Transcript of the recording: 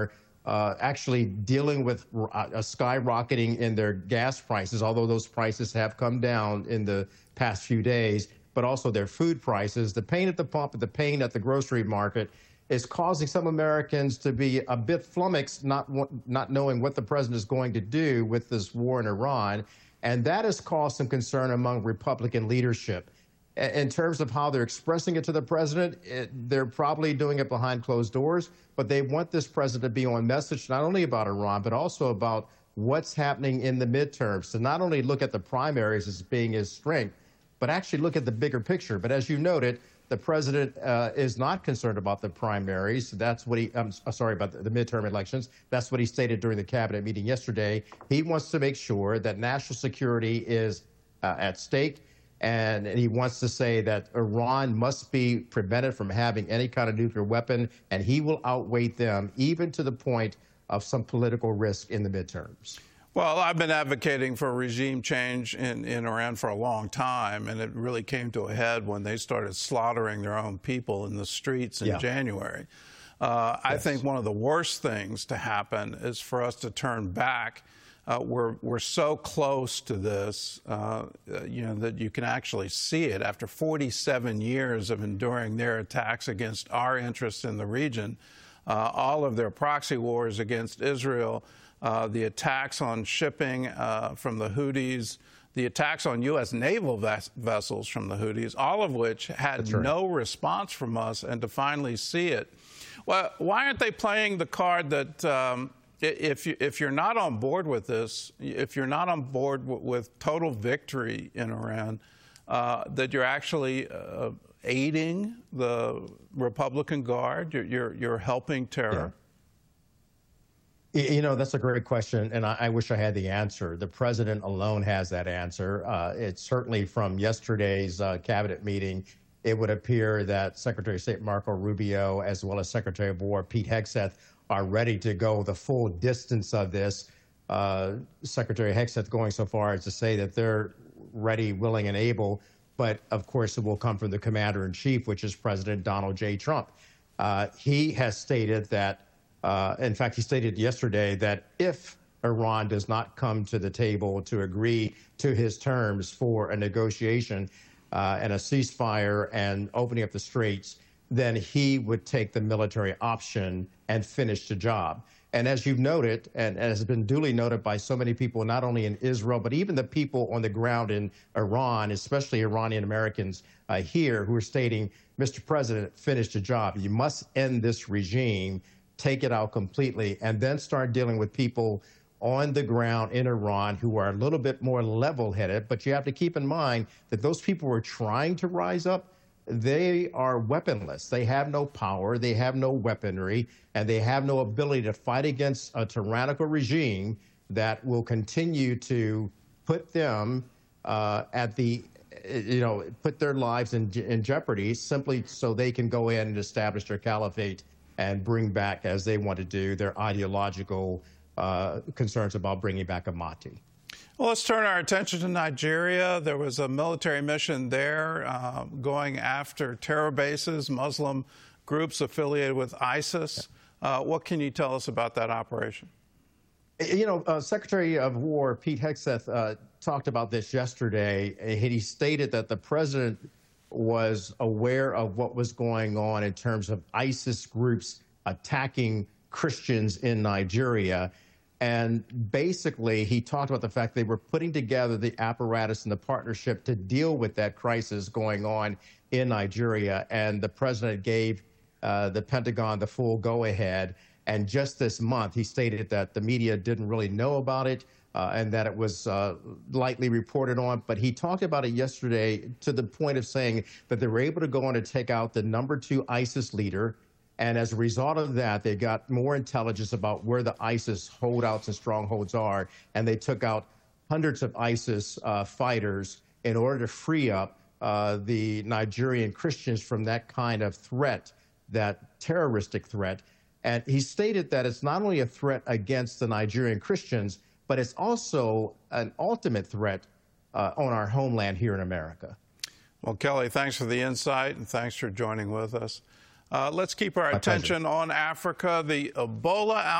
actually dealing with a skyrocketing in their gas prices, although those prices have come down in the past few days, but also their food prices. The pain at the pump and the pain at the grocery market is causing some Americans to be a bit flummoxed, not knowing what the president is going to do with this war in Iran. And that has caused some concern among Republican leadership. In terms of how they're expressing it to the president, they're probably doing it behind closed doors, but they want this president to be on message not only about Iran, but also about what's happening in the midterms, to not only look at the primaries as being his strength, but actually look at the bigger picture. But as you noted, the president is not concerned about the primaries. That's what about the midterm elections. That's what he stated during the cabinet meeting yesterday. He wants to make sure that national security is at stake. And he wants to say that Iran must be prevented from having any kind of nuclear weapon, and he will outweigh them, even to the point of some political risk in the midterms. Well, I've been advocating for regime change in Iran for a long time, and it really came to a head when they started slaughtering their own people in the streets in January. I think one of the worst things to happen is for us to turn back. We're so close to this, that you can actually see it. After 47 years of enduring their attacks against our interests in the region, all of their proxy wars against Israel, the attacks on shipping from the Houthis, the attacks on U.S. naval vessels from the Houthis, all of which had no response from us, and to finally see it. Well, why aren't they playing the card that if you're not on board with this, if you're not on board with total victory in Iran, that you're actually aiding the Republican Guard, you're helping terror? You know, that's a great question, and I wish I had the answer. The president alone has that answer. It's certainly from yesterday's cabinet meeting, it would appear that Secretary of State Marco Rubio, as well as Secretary of War Pete Hegseth, are ready to go the full distance of this. Secretary Hegseth going so far as to say that they're ready, willing, and able, but of course it will come from the commander-in-chief, which is President Donald J. Trump. He has stated that, in fact, he stated yesterday that if Iran does not come to the table to agree to his terms for a negotiation and a ceasefire and opening up the straits, then he would take the military option and finish the job. And as you've noted, and as has been duly noted by so many people, not only in Israel, but even the people on the ground in Iran, especially Iranian Americans here, who are stating, Mr. President, finish the job. You must end this regime, take it out completely, and then start dealing with people on the ground in Iran who are a little bit more level-headed. But you have to keep in mind that those people who are trying to rise up, they are weaponless. They have no power, they have no weaponry, and they have no ability to fight against a tyrannical regime that will continue to put them put their lives in jeopardy simply so they can go in and establish their caliphate and bring back, as they want to do, their ideological concerns about bringing back a Mahdi. Well, let's turn our attention to Nigeria. There was a military mission there going after terror bases, Muslim groups affiliated with ISIS. What can you tell us about that operation? You know, Secretary of War Pete Hegseth talked about this yesterday. He stated that the president was aware of what was going on in terms of ISIS groups attacking Christians in Nigeria. And basically, he talked about the fact they were putting together the apparatus and the partnership to deal with that crisis going on in Nigeria. And the president gave the Pentagon the full go-ahead. And just this month, he stated that the media didn't really know about it and that it was lightly reported on. But he talked about it yesterday to the point of saying that they were able to go on to take out the #2 ISIS leader. And as a result of that, they got more intelligence about where the ISIS holdouts and strongholds are. And they took out hundreds of ISIS fighters in order to free up the Nigerian Christians from that kind of threat, that terroristic threat. And he stated that it's not only a threat against the Nigerian Christians, but it's also an ultimate threat on our homeland here in America. Well, Kelly, thanks for the insight and thanks for joining with us. Let's keep our attention on Africa. The Ebola